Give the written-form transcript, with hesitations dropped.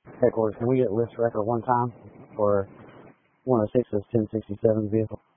Headquarters, can we get list record one time for 106's 1067 vehicle?